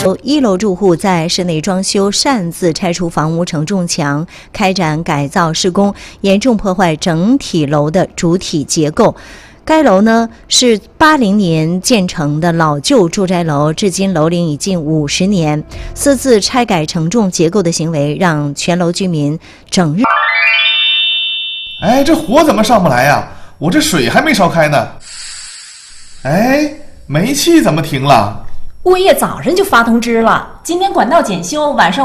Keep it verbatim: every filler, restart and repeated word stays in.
一楼住户在室内装修擅自拆除房屋承重墙，开展改造施工，严重破坏整体楼的主体结构。该楼呢是八零年建成的老旧住宅楼，至今楼龄已近五十年。私自拆改承重结构的行为，让全楼居民整日。 哎，这火怎么上不来呀？我这水还没烧开呢。哎，煤气怎么停了？ 物业早上就发通知了，今天管道检修，晚上。